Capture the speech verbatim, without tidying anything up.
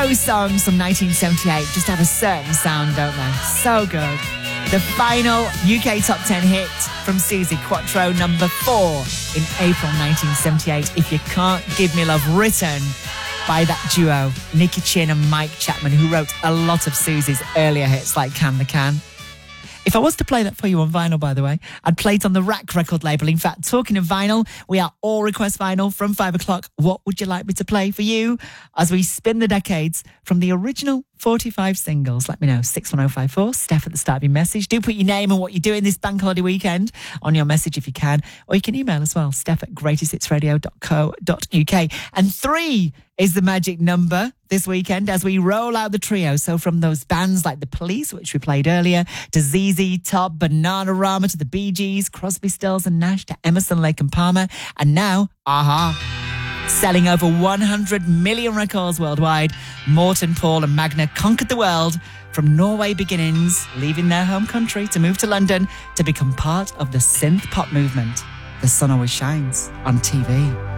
Those songs from nineteen seventy-eight just have a certain sound, don't they? So good. The final U K top ten hit from Susie Quattro, number four in April nineteen seventy-eight. If You Can't Give Me Love, written by that duo, Nicky Chin and Mike Chapman, who wrote a lot of Susie's earlier hits like Can the Can. If I was to play that for you on vinyl, by the way, I'd play it on the Rack record label. In fact, talking of vinyl, we are all request vinyl from five o'clock. What would you like me to play for you as we spin the decades from the original forty-five singles? Let me know. six one oh five four, Steph at the start of your message. Do put your name and what you're doing this bank holiday weekend on your message if you can. Or you can email as well, steph at greatest hits radio dot co dot uk. And three is the magic number this weekend as we roll out the trio. So from those bands like The Police, which we played earlier, to Z Z Top, Bananarama, to the Bee Gees, Crosby, Stills and Nash, to Emerson, Lake and Palmer, and now a-ha. Selling over one hundred million records worldwide, Morten, Paul and Magna conquered the world from Norway beginnings, leaving their home country to move to London to become part of the synth pop movement. The sun always shines on T V.